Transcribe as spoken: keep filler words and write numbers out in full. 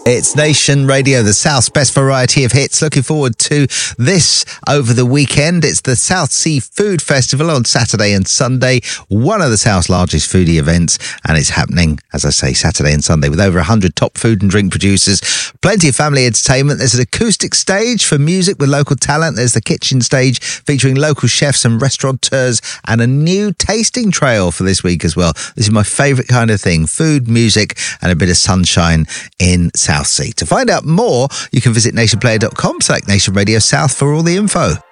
It's Nation Radio, the South's best variety of hits. Looking forward to this over the weekend. It's the South Sea Food Festival on Saturday and Sunday, one of the South's largest foodie events, and it's happening, as I say, Saturday and Sunday with over one hundred top food and drink producers. Plenty of family entertainment. There's an acoustic stage for music with local talent. There's the kitchen stage featuring local chefs and restaurateurs, and a new tasting trail for this week as well. This is my favourite kind of thing, food, music, and a bit of sunshine in South Sea. To find out more, you can visit nation player dot com, select Nation Radio South for all the info.